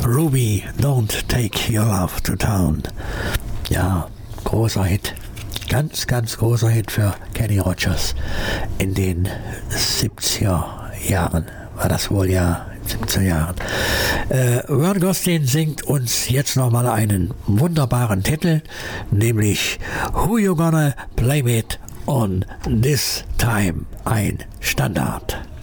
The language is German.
Ruby, don't take your love to town. Ja, großer Hit. Ganz, ganz großer Hit für Kenny Rogers in den 70er Jahren. War das wohl, ja, 70er Jahren. Vern Gosdin singt uns jetzt nochmal einen wunderbaren Titel, nämlich Who You Gonna Blame It On This Time, ein Standard.